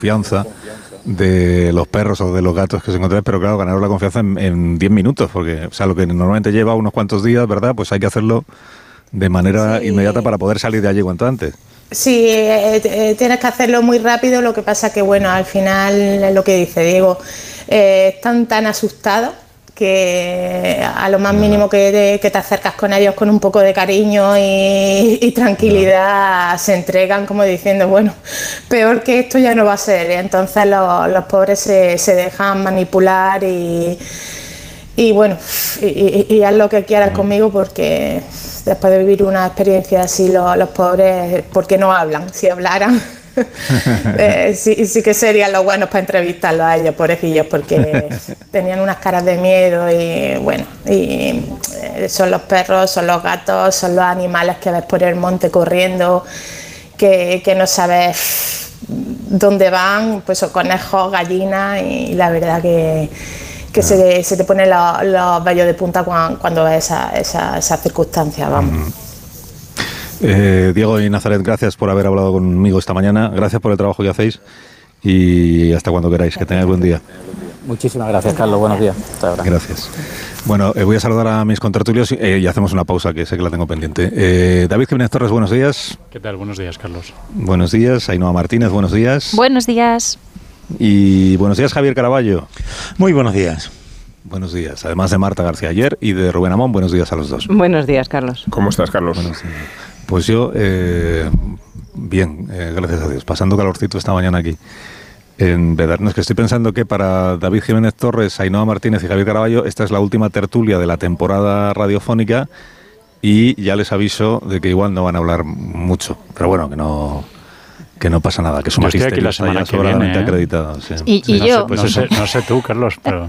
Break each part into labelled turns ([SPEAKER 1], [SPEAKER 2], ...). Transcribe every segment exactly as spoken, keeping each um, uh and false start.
[SPEAKER 1] confianza de los perros o de los gatos que se encuentran, pero claro, ganaros la confianza en diez minutos, porque o sea, lo que normalmente lleva unos cuantos días, ¿verdad? Pues hay que hacerlo de manera sí. inmediata para poder salir de allí cuanto antes.
[SPEAKER 2] Sí, eh, eh, tienes que hacerlo muy rápido, lo que pasa que, bueno, al final es lo que dice Diego, eh, están tan asustados que a lo más mínimo que te, que te acercas con ellos con un poco de cariño y, y tranquilidad, se entregan como diciendo, bueno, peor que esto ya no va a ser. Y entonces los, los pobres se, se dejan manipular y, y bueno, y, y, y haz lo que quieras conmigo, porque después de vivir una experiencia así, los, los pobres, ¿por qué no hablan? Si hablaran... eh, sí, sí que serían los buenos para entrevistarlos a ellos, pobrecillos, porque tenían unas caras de miedo y bueno, y eh, son los perros, son los gatos, son los animales que ves por el monte corriendo, que, que no sabes dónde van, pues son conejos, gallinas, y la verdad que, que se, se te ponen los, los vellos de punta cuando, cuando ves esa, esa, esas circunstancias, vamos. Mm.
[SPEAKER 1] Eh, Diego y Nazaret, gracias por haber hablado conmigo esta mañana, gracias por el trabajo que hacéis y hasta cuando queráis, que tengáis buen día.
[SPEAKER 3] Muchísimas gracias, Carlos, buenos días. Hasta ahora.
[SPEAKER 1] Gracias. Bueno, eh, voy a saludar a mis contertulios eh, y hacemos una pausa que sé que la tengo pendiente. Eh, David Jiménez Torres, buenos días.
[SPEAKER 4] ¿Qué tal? Buenos días, Carlos.
[SPEAKER 1] Buenos días. Ainhoa Martínez, buenos días.
[SPEAKER 5] Buenos días.
[SPEAKER 1] Y buenos días, Javier Caraballo.
[SPEAKER 6] Muy buenos días.
[SPEAKER 1] Buenos días. Además de Marta García ayer y de Rubén Amón, buenos días a los dos.
[SPEAKER 5] Buenos días, Carlos.
[SPEAKER 7] ¿Cómo estás, Carlos?
[SPEAKER 1] Buenos días. Pues yo, eh, bien, eh, gracias a Dios, pasando calorcito esta mañana aquí. En verdad, no es que estoy pensando que para David Jiménez Torres, Ainhoa Martínez y Javier Caraballo, esta es la última tertulia de la temporada radiofónica y ya les aviso de que igual no van a hablar mucho, pero bueno, que no... que no pasa nada, que su magisterio está ya sobradamente ¿eh? acreditado. Sí.
[SPEAKER 5] Y,
[SPEAKER 1] sí,
[SPEAKER 5] y
[SPEAKER 1] no
[SPEAKER 5] yo...
[SPEAKER 1] Sé, pues
[SPEAKER 4] no, sé, no sé tú, Carlos, pero...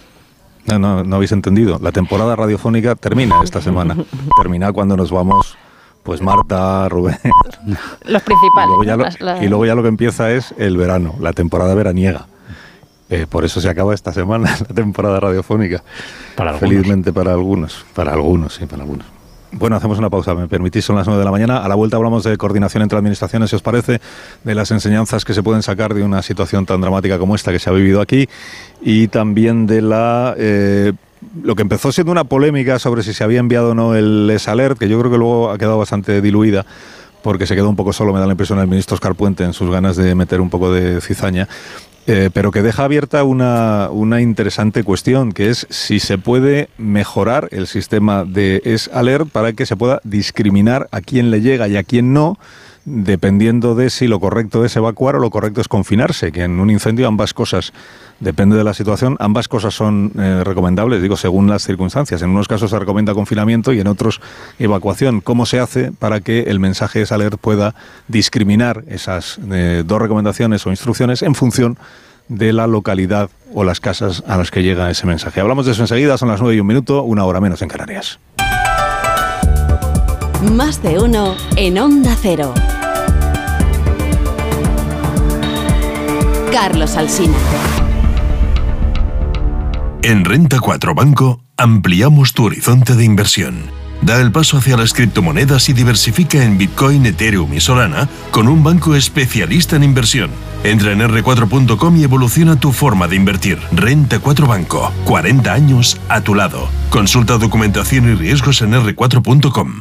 [SPEAKER 1] No, no, no habéis entendido. La temporada radiofónica termina esta semana. Termina cuando nos vamos... Pues Marta, Rubén...
[SPEAKER 5] Los principales.
[SPEAKER 1] Y luego, ya lo,
[SPEAKER 5] las, las...
[SPEAKER 1] y luego ya lo que empieza es el verano, la temporada veraniega. Eh, por eso se acaba esta semana la temporada radiofónica.
[SPEAKER 4] Para algunos.
[SPEAKER 1] Felizmente para algunos. Para algunos, sí, para algunos. Bueno, hacemos una pausa, me permitís, son las nueve de la mañana. A la vuelta hablamos de coordinación entre administraciones, si os parece, de las enseñanzas que se pueden sacar de una situación tan dramática como esta que se ha vivido aquí, y también de la... Eh, lo que empezó siendo una polémica sobre si se había enviado o no el S-Alert, que yo creo que luego ha quedado bastante diluida, porque se quedó un poco solo, me da la impresión, el ministro Óscar Puente en sus ganas de meter un poco de cizaña, eh, pero que deja abierta una, una interesante cuestión, que es si se puede mejorar el sistema de S-Alert para que se pueda discriminar a quién le llega y a quién no, dependiendo de si lo correcto es evacuar o lo correcto es confinarse, que en un incendio ambas cosas, depende de la situación, ambas cosas son eh, recomendables, digo, según las circunstancias. En unos casos se recomienda confinamiento y en otros evacuación. ¿Cómo se hace para que el mensaje S-Alert pueda discriminar esas eh, dos recomendaciones o instrucciones en función de la localidad o las casas a las que llega ese mensaje? Hablamos de eso enseguida, son las nueve y un minuto, una hora menos en Canarias.
[SPEAKER 8] Más de uno en Onda Cero. Carlos Alsina.
[SPEAKER 9] En Renta cuatro Banco ampliamos tu horizonte de inversión. Da el paso hacia las criptomonedas y diversifica en Bitcoin, Ethereum y Solana con un banco especialista en inversión. Entra en erre cuatro punto com y evoluciona tu forma de invertir. Renta cuatro Banco, cuarenta años a tu lado. Consulta documentación y riesgos en erre cuatro punto com.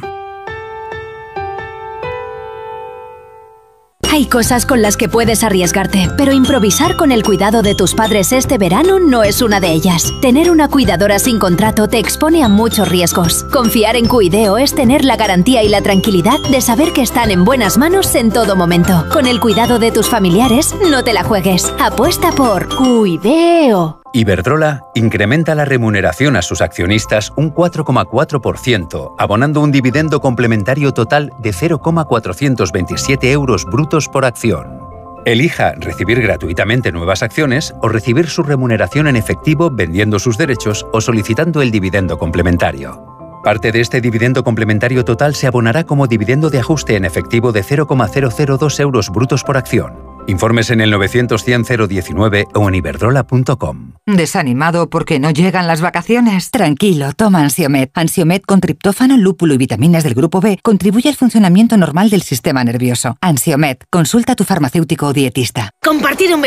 [SPEAKER 10] Hay cosas con las que puedes arriesgarte, pero improvisar con el cuidado de tus padres este verano no es una de ellas. Tener una cuidadora sin contrato te expone a muchos riesgos. Confiar en Cuideo es tener la garantía y la tranquilidad de saber que están en buenas manos en todo momento. Con el cuidado de tus familiares, no te la juegues. Apuesta por Cuideo.
[SPEAKER 11] Iberdrola incrementa la remuneración a sus accionistas un cuatro coma cuatro por ciento, abonando un dividendo complementario total de cero coma cuatrocientos veintisiete euros brutos por acción. Elija recibir gratuitamente nuevas acciones o recibir su remuneración en efectivo vendiendo sus derechos o solicitando el dividendo complementario. Parte de este dividendo complementario total se abonará como dividendo de ajuste en efectivo de cero coma cero cero dos euros brutos por acción. Informes en el novecientos cien cero diecinueve o en iberdrola punto com.
[SPEAKER 6] ¿Desanimado porque no llegan las vacaciones? Tranquilo, toma Ansiomed. Ansiomed con triptófano, lúpulo y vitaminas del grupo B contribuye al funcionamiento normal del sistema nervioso. Ansiomed, consulta a tu farmacéutico o dietista.
[SPEAKER 7] Compartir un